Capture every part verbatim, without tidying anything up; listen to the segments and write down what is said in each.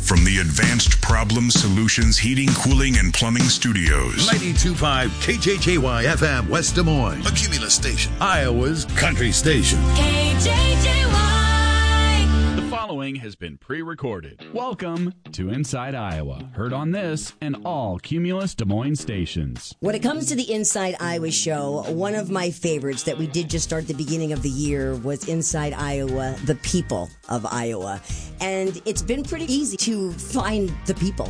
from the Advanced Problem Solutions Heating, Cooling, and Plumbing Studios. ninety-two point five K J J Y F M, West Des Moines. A Cumulus station. Iowa's country station. K J J Y. The following has been pre-recorded. Welcome to Inside Iowa. Heard on this and all Cumulus Des Moines stations. When it comes to the Inside Iowa show, one of my favorites that we did just start at the beginning of the year was Inside Iowa, the people of Iowa. And it's been pretty easy to find the people.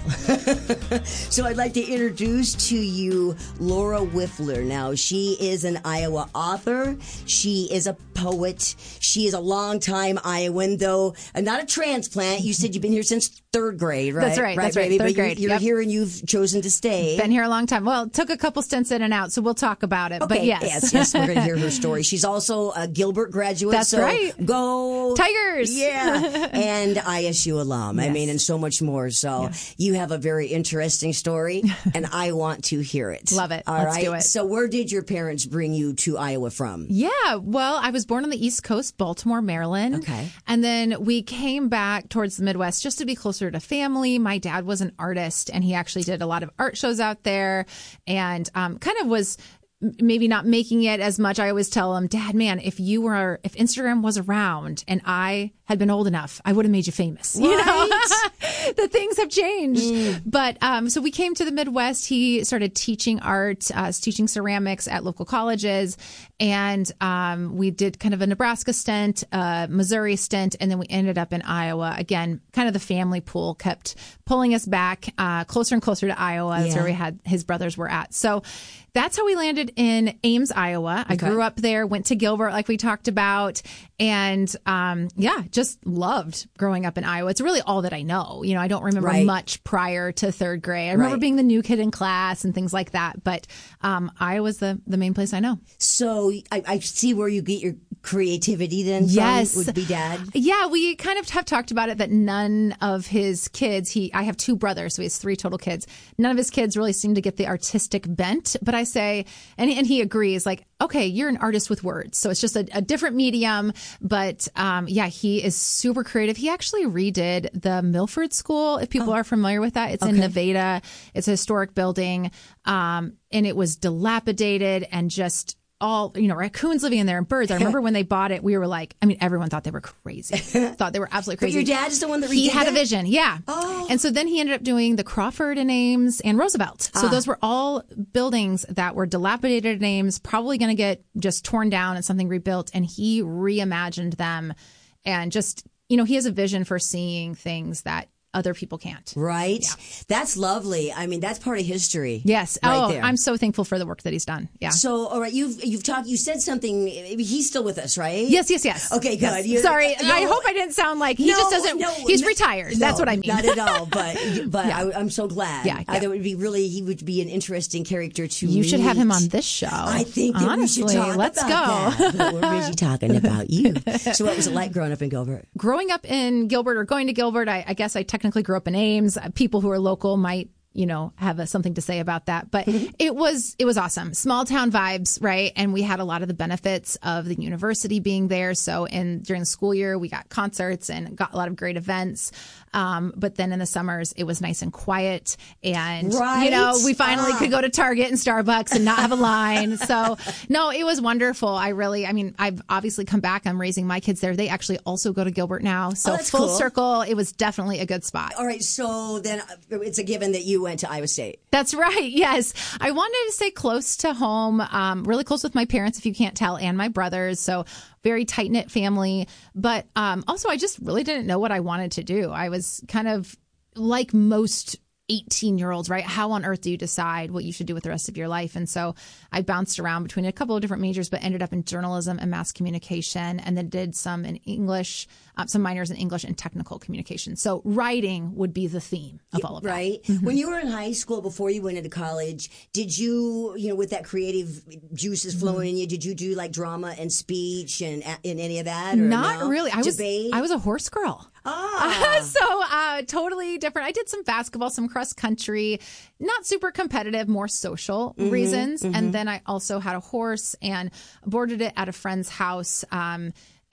So I'd like to introduce to you Laura Wiffler. Now, she is an Iowa author. She is a poet. She is a longtime Iowan, though not a transplant. You said you've been here since third grade, right? That's right. right That's right. baby? Third but grade. You're, you're yep. here and you've chosen to stay. Been here a long time. Well, took a couple stints in and out, so we'll talk about it. Okay, but yes. yes, yes, we're going to hear her story. She's also a Gilbert graduate. That's so right. Go Tigers. Yeah. And I S U alum. Yes. I mean, and so much more. So yes. You have a very interesting story, and I want to hear it. Love it. All Let's right. do it. So where did your parents bring you to Iowa from? Yeah, well, I was born on the East Coast, Baltimore, Maryland. Okay. And then we came back towards the Midwest just to be closer to family. My dad was an artist, and he actually did a lot of art shows out there and um, kind of was maybe not making it as much. I always tell him, Dad, man, if you were, if Instagram was around and I had been old enough, I would have made you famous. Right. You know, the things have changed. Mm. But um, so we came to the Midwest. He started teaching art, uh, teaching ceramics at local colleges. And um, we did kind of a Nebraska stint, uh, Missouri stint, and then we ended up in Iowa. Again, kind of the family pool kept pulling us back uh, closer and closer to Iowa. That's Yeah. where we had his brothers were at. So that's how we landed in Ames, Iowa. I Okay. grew up there, went to Gilbert like we talked about, and um, yeah, just loved growing up in Iowa. It's really all that I know. You know, I don't remember Right. much prior to third grade. I remember Right. being the new kid in class and things like that, but um, Iowa's the, the main place I know. So I, I see where you get your creativity then from, Yes. would be Dad. Yeah, we kind of have talked about it that none of his kids, he, I have two brothers, so he has three total kids. None of his kids really seem to get the artistic bent, but I say, and, and he agrees, like, okay, you're an artist with words. So it's just a, a different medium. But um, yeah, he is super creative. He actually redid the Milford School, if people Oh. are familiar with that. It's in Okay. Nevada. It's a historic building. Um, and it was dilapidated and just all, you know, raccoons living in there and birds. I remember when they bought it, we were like, I mean, everyone thought they were crazy. Thought they were absolutely But crazy. your dad's the one that He redid had a that? vision, yeah. Oh. And so then he ended up doing the Crawford and Ames and Roosevelt. So Ah. those were all buildings that were dilapidated at Ames, probably going to get just torn down and something rebuilt. And he reimagined them and just, you know, he has a vision for seeing things that other people can't. Right? That's lovely. I mean, that's part of history. Yes. Right oh, there. I'm so thankful for the work that he's done. Yeah. So, all right, you've you've talked. You said something. He's still with us, right? Yes, yes, yes. Okay, good. Yes. You- Sorry, no, I hope I didn't sound like he no, just doesn't. no, he's no, retired. no, That's what I mean. Not at all. But but Yeah. I, I'm so glad. Yeah, I yeah. thought it would be really. He would be an interesting character to. You should have him meet. on this show. I think that honestly, we should talk let's about go. that. But we're busy talking about you. So, what was it like growing up in Gilbert? Growing up in Gilbert or going to Gilbert, I, I guess I technically grew up in Ames. People who are local might, you know, have a, something to say about that. But it was it was awesome. Small town vibes, right? And we had a lot of the benefits of the university being there. So in during the school year, we got concerts and got a lot of great events. Um, but then in the summers, it was nice and quiet. And, Right. you know, we finally Ah. could go to Target and Starbucks and not have a line. So, no, it was wonderful. I really, I mean, I've obviously come back. I'm raising my kids there. They actually also go to Gilbert now. So Oh, that's full cool. circle, it was definitely a good spot. All right. So then uh, it's a given that you went to Iowa State. That's right. Yes. I wanted to stay close to home, um, really close with my parents, if you can't tell, and my brothers. So very tight knit family. But um, also, I just really didn't know what I wanted to do. I was kind of like most eighteen year olds, right? How on earth do you decide what you should do with the rest of your life? And so I bounced around between a couple of different majors, but ended up in journalism and mass communication, and then did some in English, uh, some minors in English and technical communication. So writing would be the theme of all of that. Right. When you were in high school, before you went into college, did you, you know, with that creative juices flowing in you, did you do like drama and speech and in any of that? Or Not no? really. I was Debate? I was a horse girl. Ah. so uh, totally different. I did some basketball, some cross country, not super competitive, more social Mm-hmm, reasons. And then I also had a horse and boarded it at a friend's house. Um,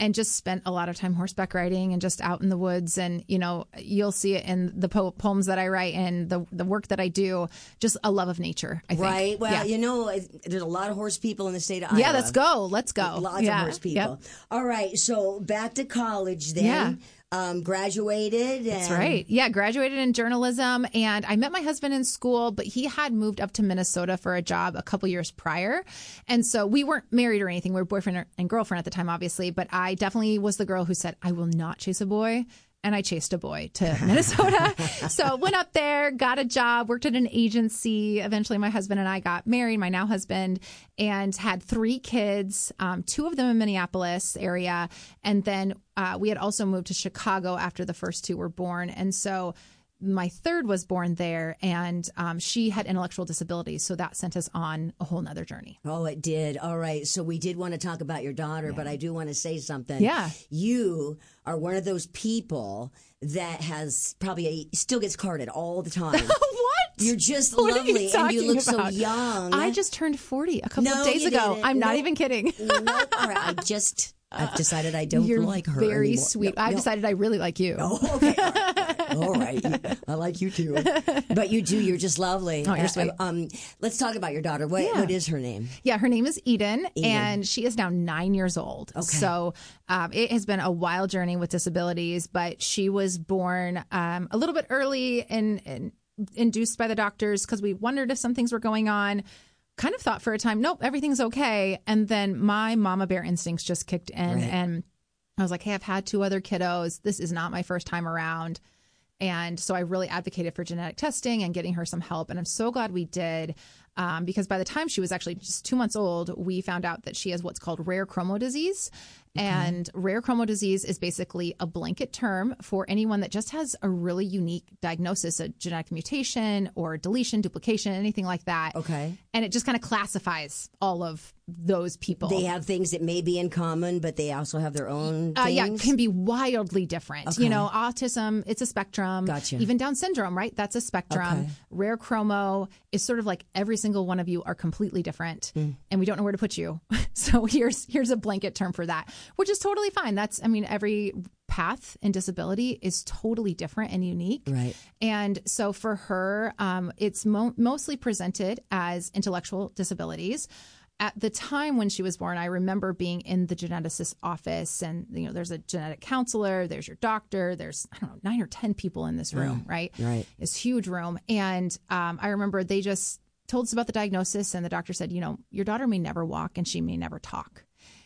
and just spent a lot of time horseback riding and just out in the woods. And, you know, you'll see it in the po- poems that I write and the the work that I do, just a love of nature, I think. Right. Well, yeah. you know, there's a lot of horse people in the state of Iowa. Yeah, let's go. Let's go. Lots yeah. of horse people. Yep. All right. So back to college then. Yeah. Um, graduated. And... That's right. Yeah, graduated in journalism, and I met my husband in school, but he had moved up to Minnesota for a job a couple years prior. And so we weren't married or anything. We were boyfriend and girlfriend at the time, obviously, but I definitely was the girl who said, I will not chase a boy. And I chased a boy to Minnesota. So went up there, got a job, worked at an agency. Eventually, my husband and I got married, my now husband, and had three kids, um, two of them in Minneapolis area. And then uh, we had also moved to Chicago after the first two were born. And so my third was born there, and um, she had intellectual disabilities. So that sent us on a whole nother journey. Oh, it did. All right. So we did want to talk about your daughter, Yeah. but I do want to say something. Yeah. You are one of those people that has probably a, still gets carded all the time. What? You're just What are lovely, you and you look talking about? so young. I just turned forty a couple No, of days you ago. didn't. I'm not Nope. even kidding. Nope. All right. I just, I've decided I don't You're like her very anymore. sweet. No, I've no. decided I really like you. Oh, okay. All right. All right. I like you too. But you do. You're just lovely. Oh, you're Uh, sweet. Um, let's talk about your daughter. What, Yeah. what is her name? Yeah, her name is Eden, Eden. and she is now nine years old. Okay. So um, it has been a wild journey with disabilities, but she was born um, a little bit early and, and induced by the doctors because we wondered if some things were going on. Kind of thought for a time, nope, everything's okay. And then my mama bear instincts just kicked in, Right. and I was like, hey, I've had two other kiddos. This is not my first time around. And so I really advocated for genetic testing and getting her some help. And I'm so glad we did, um, because by the time she was actually just two months old, we found out that she has what's called rare chromo disease. Okay. And rare chromo disease is basically a blanket term for anyone that just has a really unique diagnosis, a genetic mutation or deletion, duplication, anything like that. Okay. And it just kind of classifies all of those people. They have things that may be in common, but they also have their own Uh, things. yeah, can be wildly different. Okay. You know, autism, it's a spectrum. Gotcha. Even Down syndrome, right? That's a spectrum. Okay. Rare chromo is sort of like every single one of you are completely different, Mm. and we don't know where to put you. So here's here's a blanket term for that, which is totally fine. That's, I mean, every path in disability is totally different and unique. Right. And so for her, um, it's mo- mostly presented as intellectual disabilities. At the time when she was born, I remember being in the geneticist's office, and you know, there's a genetic counselor, there's your doctor, there's I don't know nine or ten people in this room, right? Right. It's a huge room, and um, I remember they just told us about the diagnosis, and the doctor said, you know, your daughter may never walk and she may never talk,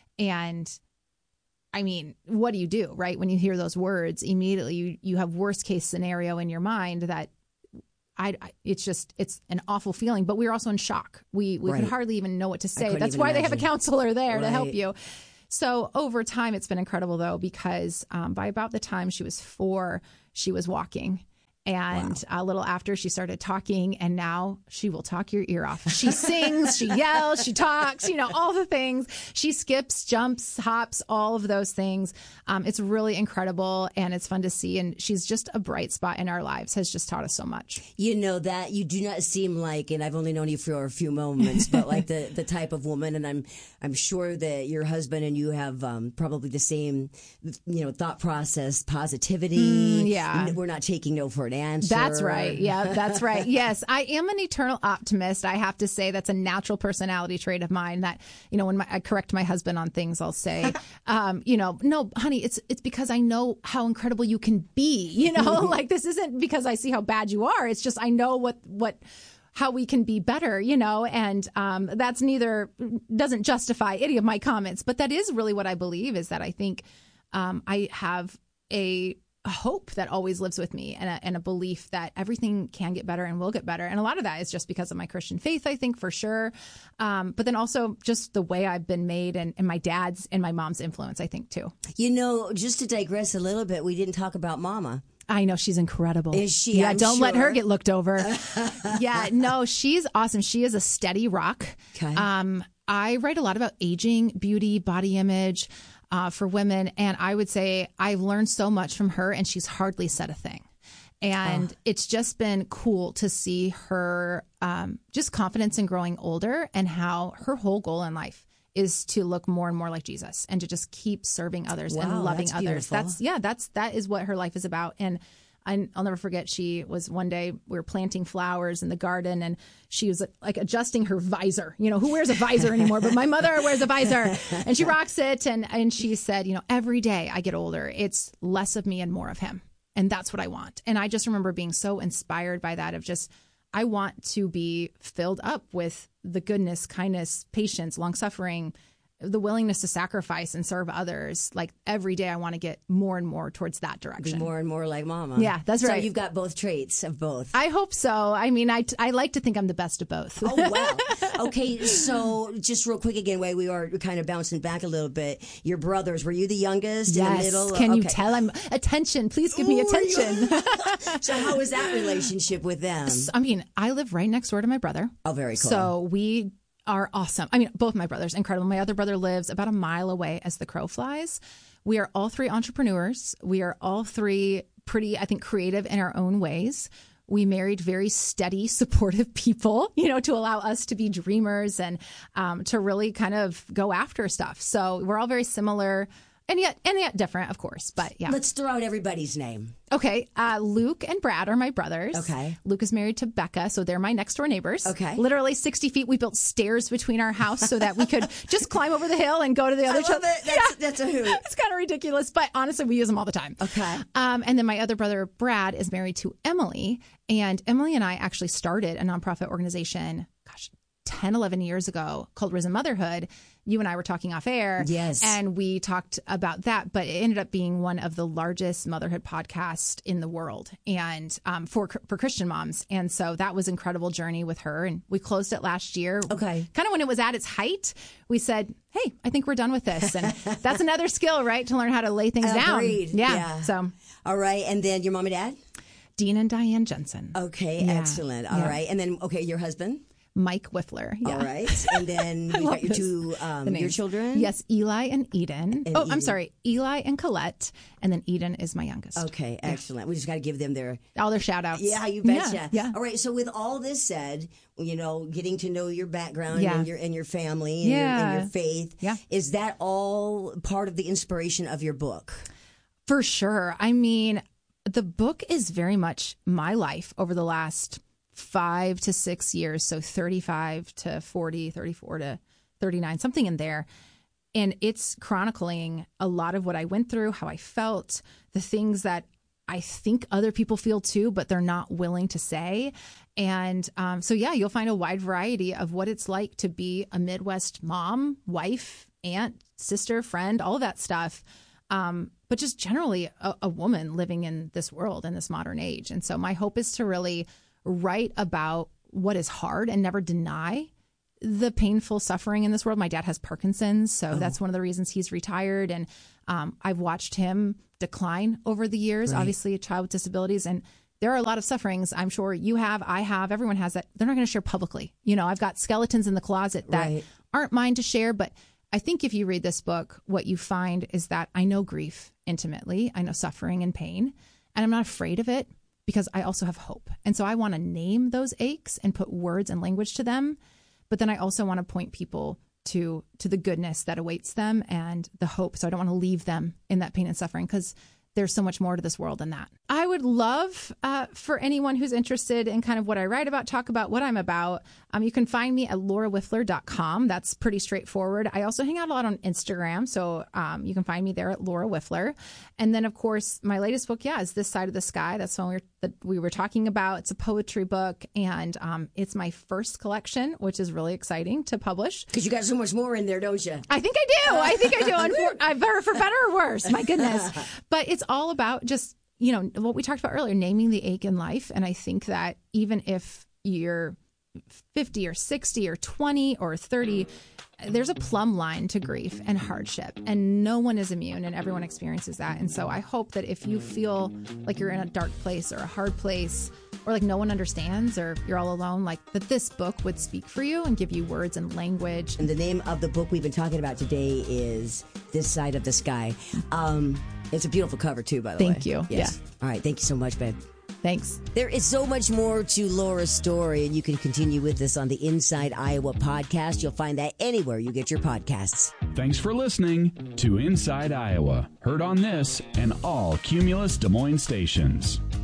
and I mean, what do you do, right? When you hear those words, immediately you you have worst case scenario in your mind that. I, I, it's just, it's an awful feeling, but we were also in shock. We we Right. could hardly even know what to say. couldn't That's even why they have a imagine. counselor there to help Right. you. So over time, it's been incredible though, because um, by about the time she was four, she was walking. And a little after, she started talking, and now she will talk your ear off. She sings, she yells, she talks, you know, all the things. She skips, jumps, hops, all of those things. Um, it's really incredible, and it's fun to see. And she's just a bright spot in our lives, has just taught us so much. You know that you do not seem like, and I've only known you for a few moments, but like the, the type of woman, and I'm I'm sure that your husband and you have um, probably the same, you know, thought process, positivity. Mm, yeah. We're not taking no for an answer. That's right. Yeah, that's right. Yes, I am an eternal optimist. I have to say that's a natural personality trait of mine that, you know, when my, I correct my husband on things, I'll say, um, you know, no, honey, it's it's because I know how incredible you can be, you know, like this isn't because I see how bad you are. It's just I know what what how we can be better, you know, and um, that's neither doesn't justify any of my comments, but that is really what I believe is that I think um, I have a a hope that always lives with me and a, and a belief that everything can get better and will get better. And a lot of that is just because of my Christian faith, I think, for sure. Um, but then also just the way I've been made and, and my dad's and my mom's influence, I think, too. You know, just to digress a little bit, we didn't talk about Mama. I know she's incredible. Is she? Yeah, I'm don't let her sure. get looked over. Yeah, no, she's awesome. She is a steady rock. Okay. Um, I write a lot about aging, beauty, body image uh, for women. And I would say I've learned so much from her, and she's hardly said a thing. And oh. it's just been cool to see her um, just confidence in growing older and how her whole goal in life is to look more and more like Jesus and to just keep serving others Wow, and loving that's others. beautiful. That's yeah, that's that is what her life is about. And I, I'll never forget, she was one day, we were planting flowers in the garden, and she was like adjusting her visor. You know, who wears a visor anymore? But my mother wears a visor, and she rocks it. And, and she said, you know, every day I get older, it's less of me and more of him. And that's what I want. And I just remember being so inspired by that of just, I want to be filled up with the goodness, kindness, patience, long suffering, the willingness to sacrifice and serve others. Like every day I want to get more and more towards that Be direction. more and more like Mama. Yeah, that's so right. you've got both traits of both. I hope so. I mean, I, I like to think I'm the best of both. Oh, wow. Okay, so just real quick again, way we are kind of bouncing back a little bit. Your brothers, were you the youngest in the Yes. middle? Can you Okay. tell I'm attention? Please give me Ooh, are you- attention. So how was that relationship with them? I mean, I live right next door to my brother. Oh, very cool. So we are awesome. I mean, both my brothers, incredible. My other brother lives about a mile away as the crow flies. We are all three entrepreneurs. We are all three pretty, I think, creative in our own ways. We married very steady, supportive people, you know, to allow us to be dreamers and um, to really kind of go after stuff. So we're all very similar. And yet, and yet different, of course. But yeah. Let's throw out everybody's name. Okay. Uh, Luke and Brad are my brothers. Okay. Luke is married to Becca, so they're my next door neighbors. Okay. Literally sixty feet. We built stairs between our house so that we could just climb over the hill and go to the other I love chil- it. That's, that's a hoot. It's kind of ridiculous, but honestly, we use them all the time. Okay. Um, and then my other brother, Brad, is married to Emily. And Emily and I actually started a nonprofit organization, gosh, ten, eleven years ago called Risen Motherhood. You and I were talking off air. Yes. And we talked about that, but it ended up being one of the largest motherhood podcasts in the world and um, for for Christian moms. And so that was an incredible journey with her. And we closed it last year. Okay. Kind of when it was at its height, we said, hey, I think we're done with this. And that's another skill, right? To learn how to lay things down. Agreed. Yeah. Yeah. So All right. And then your mom and dad? Dean and Diane Jensen. Okay. Yeah. Excellent. All Yeah. right. And then, okay, your husband? Mike Whiffler. Yeah. All right. And then you love got your this. two, The um, your names. children? Yes, Eli and Eden. And oh, Eden. I'm sorry. Eli and Colette. And then Eden is my youngest. Okay. Excellent. We just got to give them their All their shout outs. Yeah, you betcha. Yeah, yeah. All right. So with all this said, you know, getting to know your background Yeah. and your and your family and, your, Yeah. and your faith, Yeah. is that all part of the inspiration of your book? For sure. I mean, the book is very much my life over the last five to six years. So thirty-five to forty, thirty-four to thirty-nine, something in there. And it's chronicling a lot of what I went through, how I felt, the things that I think other people feel too, but they're not willing to say. And um, so, yeah, you'll find a wide variety of what it's like to be a Midwest mom, wife, aunt, sister, friend, all of that stuff. Um, but just generally a, a woman living in this world in this modern age. And so my hope is to really write about what is hard and never deny the painful suffering in this world. My dad has Parkinson's, so Oh. that's one of the reasons he's retired. And um, I've watched him decline over the years, Right. obviously a child with disabilities. And there are a lot of sufferings I'm sure you have, I have, everyone has that they're not going to share publicly. You know, I've got skeletons in the closet that Right. aren't mine to share, but I think if you read this book, what you find is that I know grief intimately. I know suffering and pain, and I'm not afraid of it because I also have hope. And so I want to name those aches and put words and language to them. But then I also want to point people to to the goodness that awaits them and the hope. So I don't want to leave them in that pain and suffering because there's so much more to this world than that. I would love uh, for anyone who's interested in kind of what I write about, talk about what I'm about. Um, you can find me at laura whiffler dot com. That's pretty straightforward. I also hang out a lot on Instagram. So um, you can find me there at Laura Whiffler. And then, of course, my latest book, yeah, is This Side of the Sky. That's one we were, that we were talking about. It's a poetry book. And um, it's my first collection, which is really exciting to publish. Because you got so much more in there, don't you? I think I do. I think I do. And for, I- for, for better or worse, my goodness. But it's all about just, you know, what we talked about earlier, naming the ache in life. And I think that even if you're fifty or sixty or twenty or thirty, there's a plumb line to grief and hardship, and no one is immune and everyone experiences that. And so I hope that if you feel like you're in a dark place or a hard place, or like no one understands, or you're all alone, like that this book would speak for you and give you words and language. And the name of the book we've been talking about today is This Side of the Sky. Um, it's a beautiful cover, too, by the way. Thank you. Yes. All right. Thank you so much, babe. Thanks. There is so much more to Laura's story, and you can continue with this on the Inside Iowa podcast. You'll find that anywhere you get your podcasts. Thanks for listening to Inside Iowa. Heard on this and all Cumulus Des Moines stations.